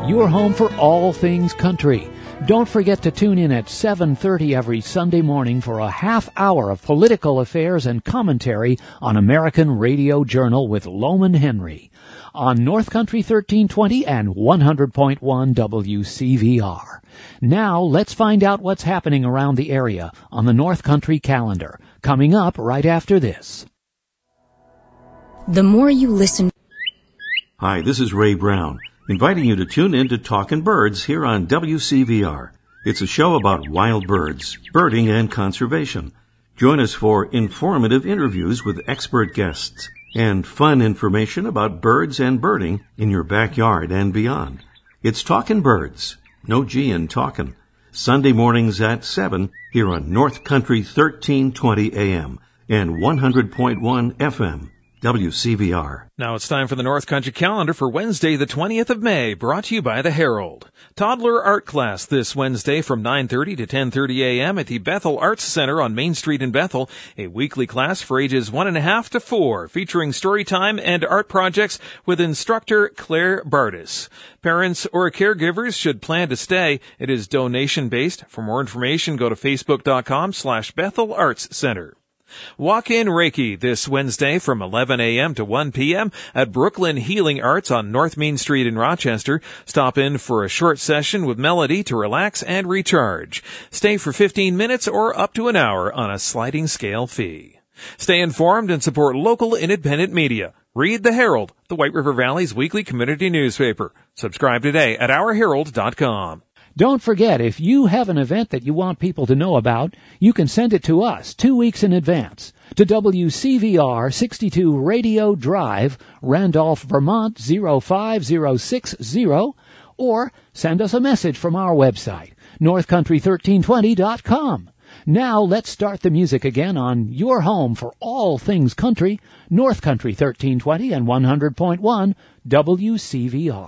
your home for all things country. Don't forget to tune in at 7:30 every Sunday morning for a half hour of political affairs and commentary on American Radio Journal with Loman Henry on North Country 1320 and 100.1 WCVR. Now let's find out what's happening around the area on the North Country calendar, coming up right after this. The more you listen... Hi, this is Ray Brown, inviting you to tune in to Talkin' Birds here on WCVR. It's a show about wild birds, birding, and conservation. Join us for informative interviews with expert guests and fun information about birds and birding in your backyard and beyond. It's Talkin' Birds, no G in talkin', Sunday mornings at 7 here on North Country 1320 AM and 100.1 FM. WCVR. Now it's time for the North Country calendar for Wednesday, the 20th of May, brought to you by the Herald. Toddler art class this Wednesday from 9:30 to 10:30 a.m. at the Bethel Arts Center on Main Street in Bethel. A weekly class for ages 1.5 to 4, featuring story time and art projects with instructor Claire Bardis. Parents or caregivers should plan to stay. It is donation-based. For more information, go to facebook.com/Bethel Arts Center. Walk-in Reiki this Wednesday from 11 a.m. to 1 p.m. at Brooklyn Healing Arts on North Main Street in Rochester. Stop in for a short session with Melody to relax and recharge. Stay for 15 minutes or up to an hour on a sliding scale fee. Stay informed and support local independent media. Read the Herald, the White River Valley's weekly community newspaper. Subscribe today at ourherald.com. Don't forget, if you have an event that you want people to know about, you can send it to us 2 weeks in advance to WCVR 62 Radio Drive, Randolph, Vermont 05060, or send us a message from our website, northcountry1320.com. Now let's start the music again on your home for all things country, North Country 1320 and 100.1 WCVR.